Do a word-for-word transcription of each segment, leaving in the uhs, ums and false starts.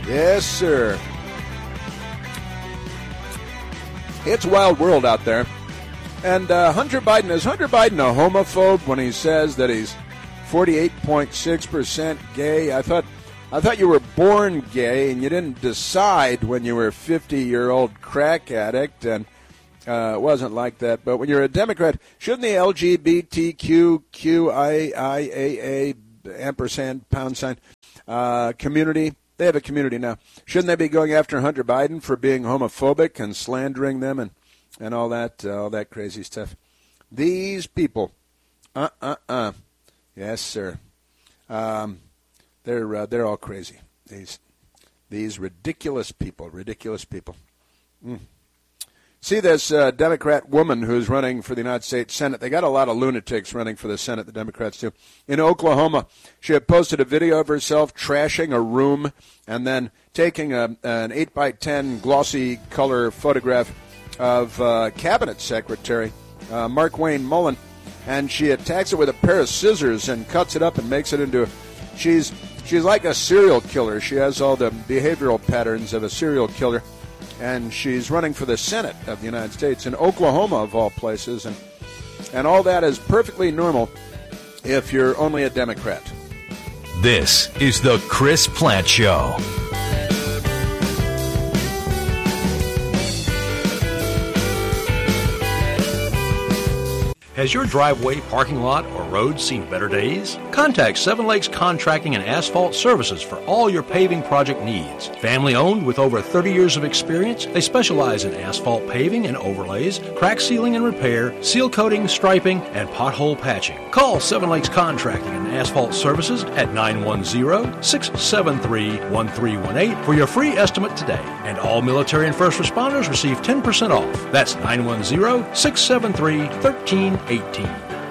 Yes, sir. It's a wild world out there. And uh, Hunter Biden, is Hunter Biden a homophobe when he says that he's forty-eight point six percent gay? I thought I thought you were born gay and you didn't decide when you were a fifty-year-old crack addict, and uh, it wasn't like that. But when you're a Democrat, shouldn't the L G B T Q Q I I A A ampersand pound sign uh, community, they have a community now, shouldn't they be going after Hunter Biden for being homophobic and slandering them and and all that, uh, all that crazy stuff? These people, uh, uh, uh, yes, sir. Um, they're uh, they're all crazy. These these ridiculous people, ridiculous people. Mm. See this uh, Democrat woman who's running for the United States Senate. They got a lot of lunatics running for the Senate, the Democrats do. In Oklahoma, she had posted a video of herself trashing a room and then taking a, an eight by ten glossy color photograph of uh, Cabinet Secretary uh, Mark Wayne Mullen, and she attacks it with a pair of scissors and cuts it up and makes it into a, she's she's like a serial killer. She has all the behavioral patterns of a serial killer, and she's running for the Senate of the United States in Oklahoma, of all places, and and all that is perfectly normal if you're only a Democrat. This is the Chris Plante Show. Has your driveway, parking lot, or road seen better days? Contact Seven Lakes Contracting and Asphalt Services for all your paving project needs. Family owned with over thirty years of experience, they specialize in asphalt paving and overlays, crack sealing and repair, seal coating, striping, and pothole patching. Call Seven Lakes Contracting and Asphalt Services at nine one zero, six seven three, one three one eight for your free estimate today. And all military and first responders receive ten percent off. That's nine one zero, six seven three, one three eighteen.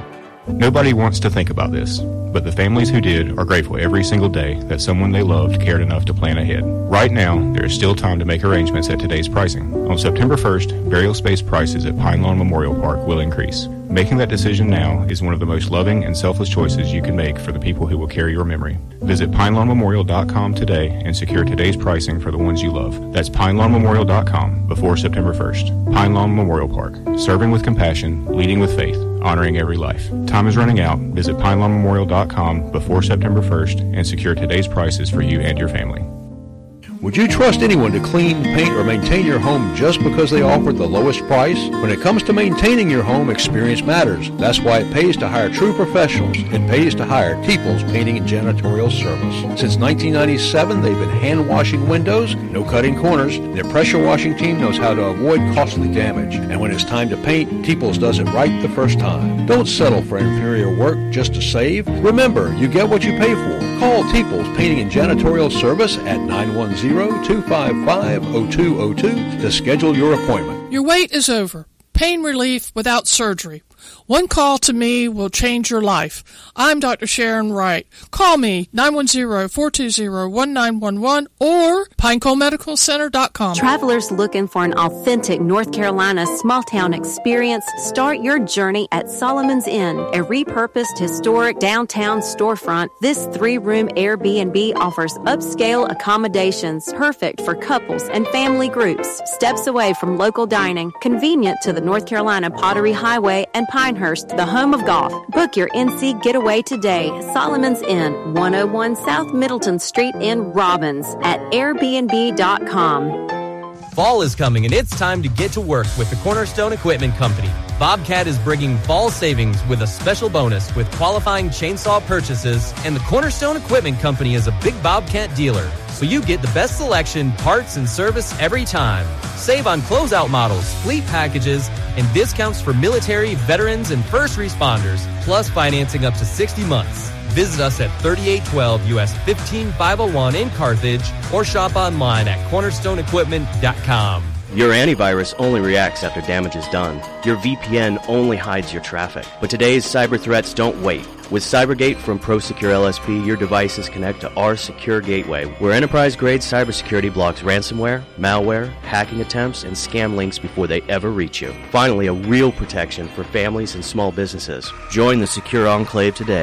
Nobody wants to think about this, but the families who did are grateful every single day that someone they loved cared enough to plan ahead. Right now, there is still time to make arrangements at today's pricing. On September first, burial space prices at Pine Lawn Memorial Park will increase. Making that decision now is one of the most loving and selfless choices you can make for the people who will carry your memory. Visit pine lawn memorial dot com today and secure today's pricing for the ones you love. That's pine lawn memorial dot com before September first. Pine Lawn Memorial Park, serving with compassion, leading with faith, honoring every life. Time is running out. Visit pine lawn memorial dot com before September first and secure today's prices for you and your family. Would you trust anyone to clean, paint, or maintain your home just because they offered the lowest price? When it comes to maintaining your home, experience matters. That's why it pays to hire true professionals. It pays to hire Teeples Painting and Janitorial Service. Since nineteen ninety-seven, they've been hand-washing windows, no cutting corners. Their pressure washing team knows how to avoid costly damage. And when it's time to paint, Teeples does it right the first time. Don't settle for inferior work just to save. Remember, you get what you pay for. Call Teeples Painting and Janitorial Service at nine one zero, two five five, zero two zero two to schedule your appointment. Your wait is over. Pain relief without surgery. One call to me will change your life. I'm Doctor Sharon Wright. Call me, nine one zero, four two zero, one nine one one or pinecone medical center dot com. Travelers looking for an authentic North Carolina small-town experience, start your journey at Solomon's Inn, a repurposed historic downtown storefront. This three-room Airbnb offers upscale accommodations, perfect for couples and family groups, steps away from local dining, convenient to the North Carolina Pottery Highway and Pinehurst, the home of golf. Book your N C getaway today. Solomon's Inn, one oh one South Middleton Street in Robbins at airbnb dot com. Fall is coming and it's time to get to work with the Cornerstone Equipment Company. Bobcat is bringing fall savings with a special bonus with qualifying chainsaw purchases, and the Cornerstone Equipment Company is a big Bobcat dealer, so you get the best selection, parts, and service every time. Save on closeout models, fleet packages, and discounts for military, veterans, and first responders, plus financing up to sixty months. Visit us at thirty-eight twelve U S fifteen five oh one in Carthage or shop online at cornerstone equipment dot com. Your antivirus only reacts after damage is done. Your V P N only hides your traffic. But today's cyber threats don't wait. With CyberGate from ProSecure L S P, your devices connect to our secure gateway, where enterprise-grade cybersecurity blocks ransomware, malware, hacking attempts, and scam links before they ever reach you. Finally, a real protection for families and small businesses. Join the Secure Enclave today.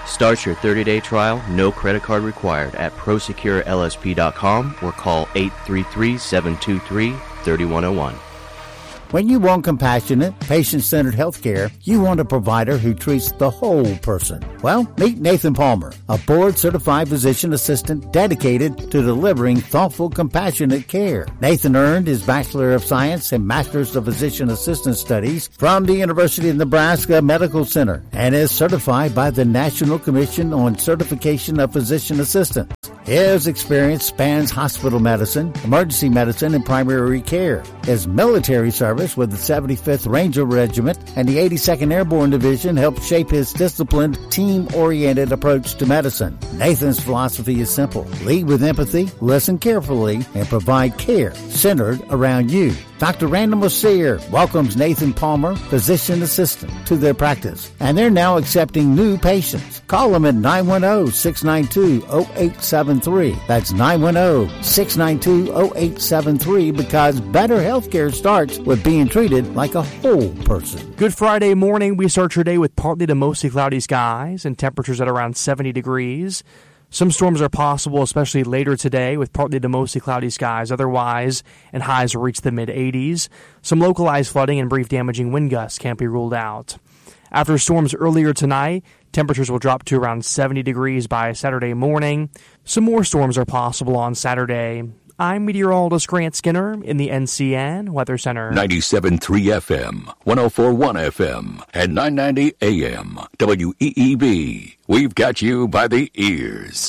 Start your thirty-day trial, no credit card required at prosecure L S P dot com or call eight three three, seven two three, three one zero one. When you want compassionate, patient-centered health care, you want a provider who treats the whole person. Well, meet Nathan Palmer, a board-certified physician assistant dedicated to delivering thoughtful, compassionate care. Nathan earned his Bachelor of Science and Master's of Physician Assistant Studies from the University of Nebraska Medical Center and is certified by the National Commission on Certification of Physician Assistants. His experience spans hospital medicine, emergency medicine, and primary care. His military service with the seventy-fifth Ranger Regiment and the eighty-second Airborne Division helped shape his disciplined, team-oriented approach to medicine. Nathan's philosophy is simple. Lead with empathy, listen carefully, and provide care centered around you. Doctor Randall Mercier welcomes Nathan Palmer, physician assistant, to their practice, and they're now accepting new patients. Call them at nine one zero, six nine two, zero eight seven three. That's nine one zero, six nine two, zero eight seven three because better health care starts with being treated like a whole person. Good Friday morning. We start your day with partly to mostly cloudy skies and temperatures at around seventy degrees. Some storms are possible, especially later today, with partly to mostly cloudy skies. Otherwise, and highs will reach the mid-eighties. Some localized flooding and brief damaging wind gusts can't be ruled out. After storms earlier tonight, temperatures will drop to around seventy degrees by Saturday morning. Some more storms are possible on Saturday. I'm meteorologist Grant Skinner in the N C N Weather Center. ninety-seven point three F M, one oh four point one F M, and nine ninety A M, W E E B. We've got you by the ears.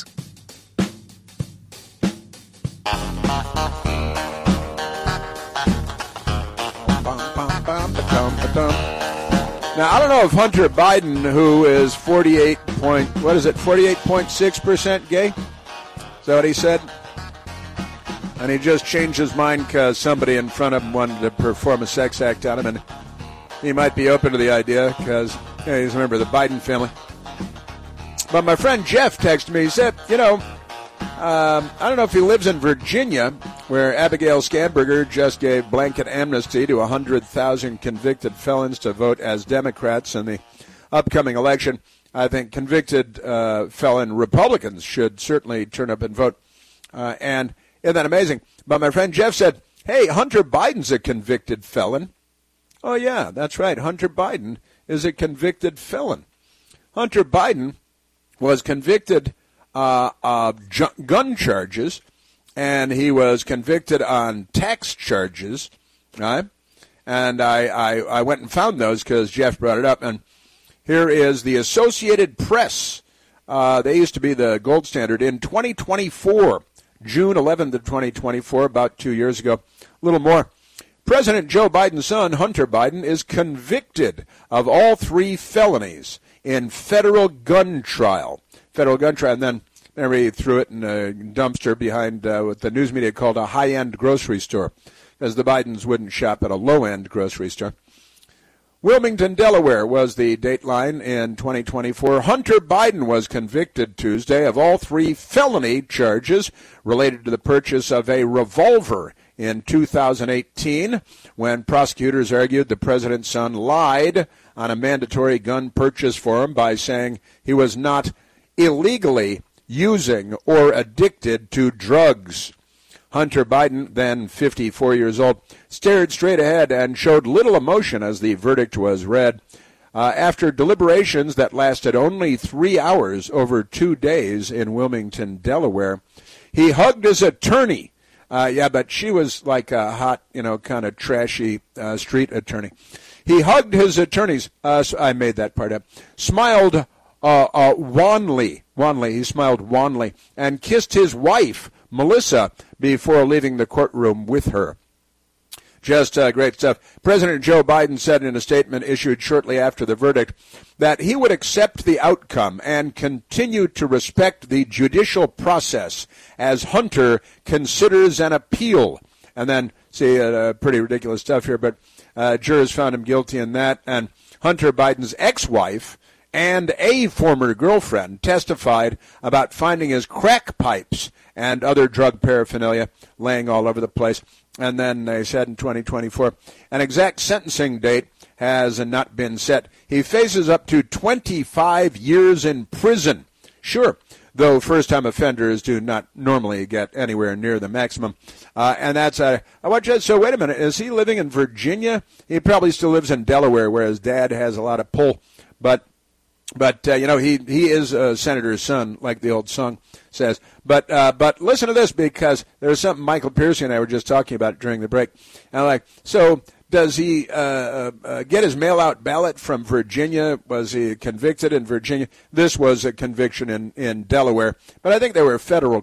Now, I don't know if Hunter Biden, who is forty-eight point, what is it, forty-eight point six percent gay? Is that what he said? And he just changed his mind because somebody in front of him wanted to perform a sex act on him, and he might be open to the idea because you know, he's a member of the Biden family. But my friend Jeff texted me. He said, you know, um, I don't know if he lives in Virginia, where Abigail Scanberger just gave blanket amnesty to one hundred thousand convicted felons to vote as Democrats in the upcoming election. I think convicted uh, felon Republicans should certainly turn up and vote. Uh, and isn't that amazing? But my friend Jeff said, hey, Hunter Biden's a convicted felon. Oh, yeah, that's right. Hunter Biden is a convicted felon. Hunter Biden was convicted uh, of ju- gun charges, and he was convicted on tax charges. Right? And I, I, I went and found those because Jeff brought it up. And here is the Associated Press. Uh, they used to be the gold standard. In twenty twenty-four, June eleventh of twenty twenty-four, about two years ago, a little more, President Joe Biden's son, Hunter Biden, is convicted of all three felonies in federal gun trial. Federal gun trial, and then they threw it in a dumpster behind uh, what the news media called a high-end grocery store, as the Bidens wouldn't shop at a low-end grocery store. Wilmington, Delaware was the dateline in twenty twenty-four. Hunter Biden was convicted Tuesday of all three felony charges related to the purchase of a revolver in two thousand eighteen, when prosecutors argued the president's son lied on a mandatory gun purchase form by saying he was not illegally using or addicted to drugs. Hunter Biden, then fifty-four years old, stared straight ahead and showed little emotion as the verdict was read. Uh, after deliberations that lasted only three hours over two days in Wilmington, Delaware, he hugged his attorney. Uh, yeah, but she was like a hot, you know, kind of trashy uh, street attorney. He hugged his attorneys. Uh, I made that part up. Smiled uh, uh, wanly. Wanly. He smiled wanly and kissed his wife, Melissa, before leaving the courtroom with her. Just uh, great stuff. President Joe Biden said in a statement issued shortly after the verdict that he would accept the outcome and continue to respect the judicial process as Hunter considers an appeal. And then, see, uh, pretty ridiculous stuff here, but uh, jurors found him guilty in that. And Hunter Biden's ex-wife and a former girlfriend testified about finding his crack pipes and other drug paraphernalia laying all over the place. And then they said in twenty twenty-four, an exact sentencing date has not been set. He faces up to twenty-five years in prison. Sure, though first-time offenders do not normally get anywhere near the maximum. Uh, and that's a, I want you, so wait a minute, is he living in Virginia? He probably still lives in Delaware, where his dad has a lot of pull. But, but uh, you know, he, he is a senator's son, like the old song says. But uh, but listen to this, because there's something Michael Piercy and I were just talking about during the break. And I'm like, so does he uh, uh, get his mail-out ballot from Virginia? Was he convicted in Virginia? This was a conviction in, in Delaware. But I think they were federal